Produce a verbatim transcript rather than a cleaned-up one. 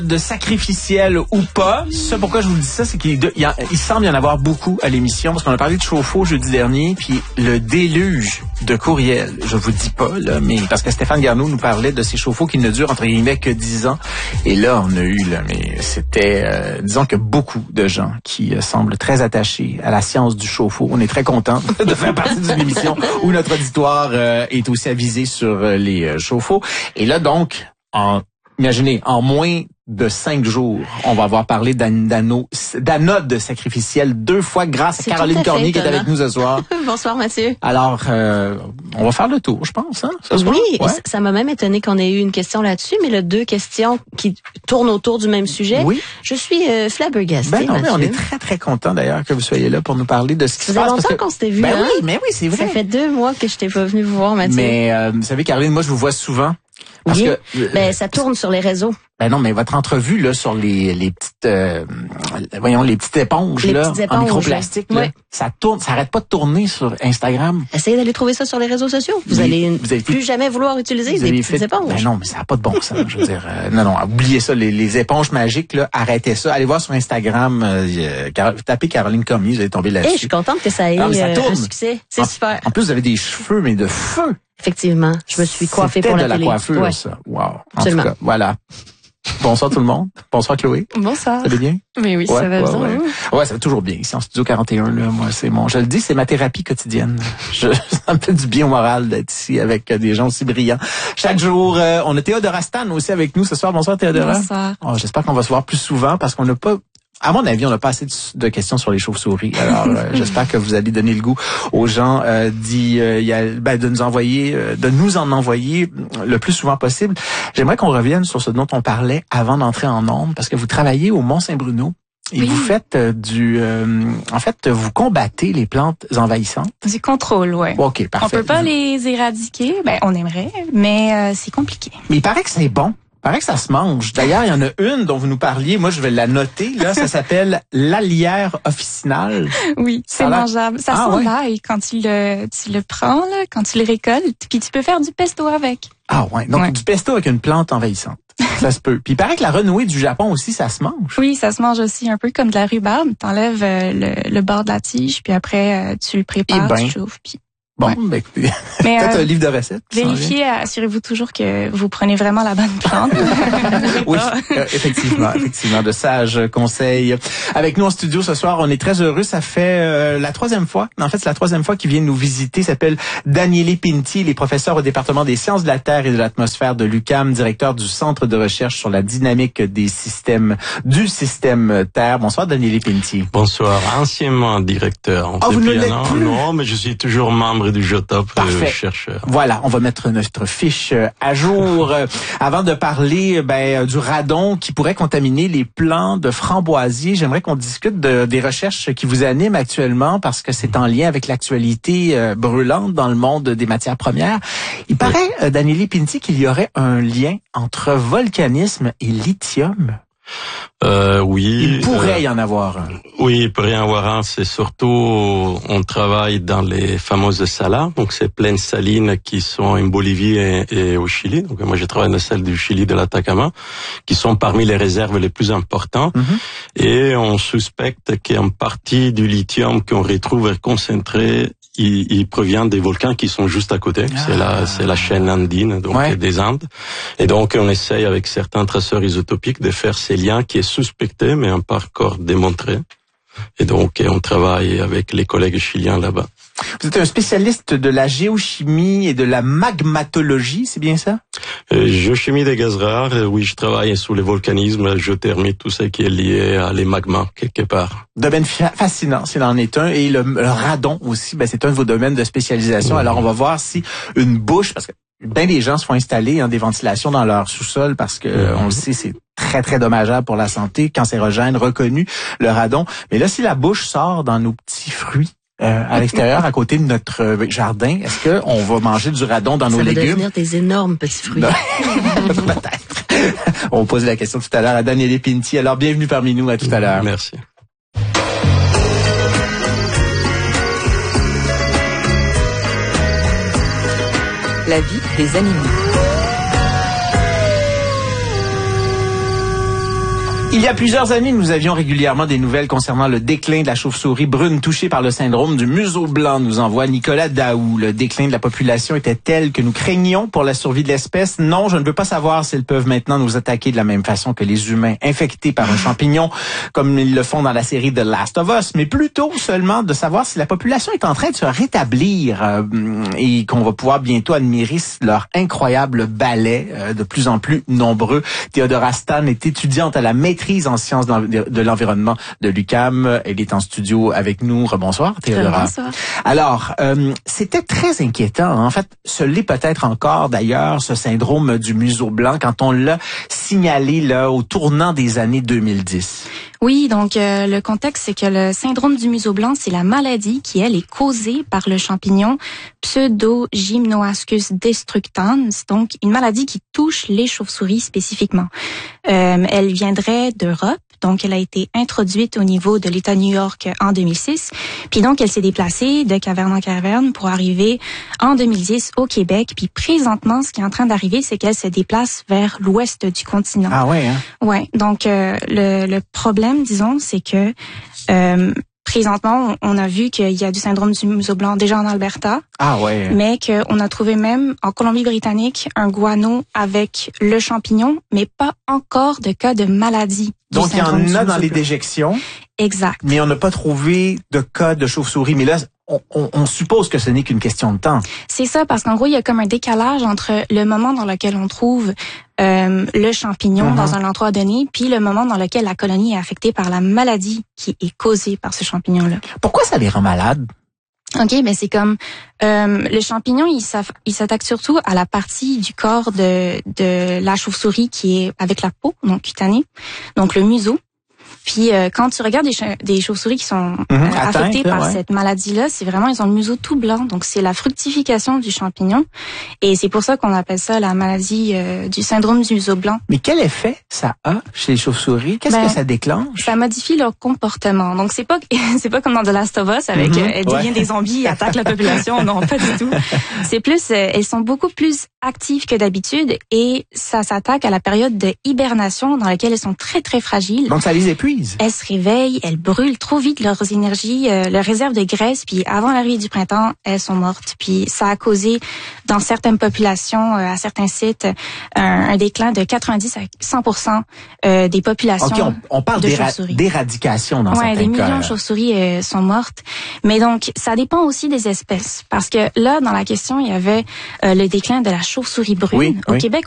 De sacrificiel ou pas. Ça, pourquoi je vous dis ça, c'est qu'il il, il semble y en avoir beaucoup à l'émission, parce qu'on a parlé de chauffe-eau jeudi dernier, puis le déluge de courriels, je vous dis pas, là, mais parce que Stéphane Garneau nous parlait de ces chauffe-eau qui ne durent entre guillemets que dix ans. Et là, on a eu, là, mais c'était, euh, disons que beaucoup de gens qui euh, semblent très attachés à la science du chauffe-eau. On est très contents de faire partie d'une émission où notre auditoire euh, est aussi avisé sur euh, les euh, chauffe-eau. Et là, donc, en imaginez, en moins de cinq jours, on va avoir parlé d'anode sacrificielle deux fois grâce à Caroline Cormier qui est avec nous ce soir. Bonsoir Mathieu. Alors, euh, on va faire le tour, je pense. Hein, ce soir? Oui, ouais. Ça m'a même étonné qu'on ait eu une question là-dessus, mais là, deux questions qui tournent autour du même sujet. Oui. Je suis euh, flabbergastée, ben non, Mathieu. Mais on est très, très content d'ailleurs que vous soyez là pour nous parler de ce qui se passe. Ça passe. fait longtemps qu'on s'était vu, Ben hein? oui, mais oui, c'est vrai. Ça fait deux mois que je t'ai pas venu vous voir, Mathieu. Mais euh, vous savez, Caroline, moi, je vous vois souvent. Parce oui, que, euh, ben ça tourne sur les réseaux. Ben non, mais votre entrevue là sur les les petites euh, voyons les petites éponges les là petites éponges, en microplastique oui. là, ça tourne, ça arrête pas de tourner sur Instagram. Essayez d'aller trouver ça sur les réseaux sociaux. Vous oui, allez vous avez plus fait, jamais vouloir utiliser des petites fait, éponges. Ben non, mais ça n'a pas de bon sens. Je veux dire, euh, non non, oubliez ça, les, les éponges magiques là, arrêtez ça. Allez voir sur Instagram, euh, car, tapez Caroline Commis, vous allez tomber là-dessus. Et je suis contente que ça ait ah, ça euh, un succès. C'est en, super. En plus, vous avez des cheveux mais de feu. Effectivement, je me suis coiffée pour la, de la télé. coiffure, ouais. ça. Wow. En Absolument. tout cas, voilà. Bonsoir tout le monde. Bonsoir Chloé. Bonsoir. Ça va bien? Mais oui, ouais, ça va ouais, bien. Ouais. ouais, ça va toujours bien. Ici en Studio quarante et un, là, moi, c'est mon, je le dis, c'est ma thérapie quotidienne. Je, ça me fait du bien au moral d'être ici avec des gens aussi brillants. Chaque jour, euh, on a Théodora Stan aussi avec nous ce soir. Bonsoir Théodora. Bonsoir. Oh, j'espère qu'on va se voir plus souvent parce qu'on n'a pas À mon avis, on n'a pas assez de, de questions sur les chauves-souris. Alors, euh, j'espère que vous allez donner le goût aux gens euh, d'y, euh, y a, ben, de nous envoyer, euh, de nous en envoyer le plus souvent possible. J'aimerais qu'on revienne sur ce dont on parlait avant d'entrer en ondes, parce que vous travaillez au Mont-Saint-Bruno. Et oui. vous faites euh, du... Euh, en fait, vous combattez les plantes envahissantes. Du contrôle, oui. OK, parfait. On peut pas les éradiquer. Ben, on aimerait, mais euh, c'est compliqué. Mais il paraît que c'est bon. Il paraît que ça se mange. D'ailleurs, il y en a une dont vous nous parliez. Moi, je vais la noter. Là, ça s'appelle l'alière officinale. Oui, c'est mangeable. Ça ah, sent ouais. l'ail quand tu le, tu le prends, là, quand tu le récoltes. Puis tu peux faire du pesto avec. Ah ouais. Donc, ouais. du pesto avec une plante envahissante. Ça se peut. Puis il paraît que la renouée du Japon aussi, ça se mange. Oui, ça se mange aussi un peu comme de la rhubarbe. T'enlèves euh, le, le bord de la tige, puis après, euh, tu le prépares, ben. tu chauffes, puis... Bon, ouais. ben écoutez, mais peut-être euh, un livre de recettes. Vérifiez, assurez-vous toujours que vous prenez vraiment la bonne plante. Oui, euh, effectivement, effectivement, de sages conseils. Avec nous en studio ce soir, on est très heureux. Ça fait euh, la troisième fois, en fait, c'est la troisième fois qu'il vient nous visiter. Il s'appelle Daniele Pinti, il est professeur au département des sciences de la Terre et de l'atmosphère de l'U Q A M, directeur du Centre de recherche sur la dynamique des systèmes, du système Terre. Bonsoir, Daniele Pinti. Bonsoir, anciennement directeur. Oh, vous ne l'êtes plus? Non, mais je suis toujours membre du Géotop euh, chercheur. Voilà, on va mettre notre fiche à jour. Avant de parler ben, du radon qui pourrait contaminer les plants de framboisier, j'aimerais qu'on discute de, des recherches qui vous animent actuellement parce que c'est en lien avec l'actualité euh, brûlante dans le monde des matières premières. Il paraît, oui. euh, Daniele Pinti, qu'il y aurait un lien entre volcanisme et lithium. Euh, oui. Il pourrait euh, y en avoir un. Oui, il pourrait y en avoir un. C'est surtout, on travaille dans les fameuses salas, donc ces plaines salines qui sont en Bolivie et, et au Chili. Donc moi, je travaille dans celle du Chili de l'Atacama, qui sont parmi les réserves les plus importantes. Mm-hmm. Et on suspecte qu'une partie du lithium qu'on retrouve concentré, Il, il provient des volcans qui sont juste à côté. Ah. C'est la, c'est la chaîne andine, donc ouais. des Andes. Et donc, on essaye avec certains traceurs isotopiques de faire ces liens qui est suspecté, mais pas encore démontré. Et donc, on travaille avec les collègues chiliens là-bas. Vous êtes un spécialiste de la géochimie et de la magmatologie, c'est bien ça? Euh, géochimie des gaz rares, euh, oui, je travaille sur le volcanisme, géothermie, tout ce qui est lié à les magmas, quelque part. Domaine fascinant, s'il en est un. Et le, le radon aussi, ben, c'est un de vos domaines de spécialisation. Mmh. Alors, on va voir si une bouche, parce que bien des gens se font installer hein, des ventilations dans leur sous-sol parce que mmh. on le sait, c'est très, très dommageable pour la santé, cancérogène, reconnu, le radon. Mais là, si la bouche sort dans nos petits fruits, Euh, à l'extérieur, à côté de notre euh, jardin, est-ce que on va manger du radon dans ça nos légumes? Ça va devenir des énormes petits fruits. Peut-être. On pose la question tout à l'heure à Daniele Pinti. Alors, bienvenue parmi nous. À tout à l'heure. Merci. La vie des animaux. Il y a plusieurs années, nous avions régulièrement des nouvelles concernant le déclin de la chauve-souris brune touchée par le syndrome du museau blanc, nous envoie Nicolas Daou. Le déclin de la population était tel que nous craignions pour la survie de l'espèce. Non, je ne veux pas savoir s'ils peuvent maintenant nous attaquer de la même façon que les humains infectés par un champignon, comme ils le font dans la série The Last of Us, mais plutôt seulement de savoir si la population est en train de se rétablir euh, et qu'on va pouvoir bientôt admirer leur incroyable ballet euh, de plus en plus nombreux. Théodora Stan est étudiante à la maîtrise en sciences de l'environnement de l'U Q A M. Elle est en studio avec nous. Rebonsoir, Théodora. Bonsoir. Alors, euh, c'était très inquiétant. En fait, ce l'est peut-être encore d'ailleurs, ce syndrome du museau blanc, quand on l'a signalé là au tournant des années deux mille dix. Oui, donc euh, le contexte, c'est que le syndrome du museau blanc, c'est la maladie qui, elle, est causée par le champignon Pseudogymnoascus destructans, donc une maladie qui touche les chauves-souris spécifiquement. Euh, elle viendrait d'Europe, donc elle a été introduite au niveau de l'État de New York en deux mille six, puis donc elle s'est déplacée de caverne en caverne pour arriver en deux mille dix au Québec, puis présentement, ce qui est en train d'arriver, c'est qu'elle se déplace vers l'ouest du continent. Ah ouais, hein? Ouais, donc euh, le, le problème, disons, c'est que euh, présentement, on a vu qu'il y a du syndrome du museau blanc déjà en Alberta. Ah ouais. Mais qu'on a trouvé même en Colombie-Britannique un guano avec le champignon, mais pas encore de cas de maladie. Donc il y en a dans les déjections. Exact. Mais on n'a pas trouvé de cas de chauve-souris. Mais là, on, on, on suppose que ce n'est qu'une question de temps. C'est ça, parce qu'en gros, il y a comme un décalage entre le moment dans lequel on trouve euh, le champignon mm-hmm. dans un endroit donné, puis le moment dans lequel la colonie est affectée par la maladie qui est causée par ce champignon-là. Pourquoi ça les rend malades? OK, ben c'est comme euh, le champignon, il, il s'attaque surtout à la partie du corps de, de la chauve-souris qui est avec la peau, donc cutanée, donc le museau. Puis euh, quand tu regardes des, ch- des chauves-souris qui sont mmh, euh, atteinte, affectées par ouais. cette maladie-là, c'est vraiment, ils ont le museau tout blanc. Donc c'est la fructification du champignon. Et c'est pour ça qu'on appelle ça la maladie euh, du syndrome du museau blanc. Mais quel effet ça a chez les chauves-souris? Qu'est-ce ben, que ça déclenche? Ça modifie leur comportement. Donc c'est pas c'est pas comme dans The Last of Us avec mmh, euh, elles deviennent ouais. des zombies, attaquent la population. Non, pas du tout. C'est plus, euh, elles sont beaucoup plus actives que d'habitude et ça s'attaque à la période de hibernation dans laquelle elles sont très très fragiles. Donc ça les épuise. Elles se réveillent, elles brûlent trop vite leurs énergies, euh, leurs réserves de graisse, puis avant l'arrivée du printemps, elles sont mortes. Puis ça a causé dans certaines populations, euh, à certains sites, un, un déclin de quatre-vingt-dix à cent pour cent euh, des populations. OK, on, on parle de d'éra- d'éradication dans ouais, certains cas. Ouais, des millions de chauves-souris euh, sont mortes. Mais donc, ça dépend aussi des espèces. Parce que là, dans la question, il y avait euh, le déclin de la chauve-souris brune. Oui, Au oui. Québec,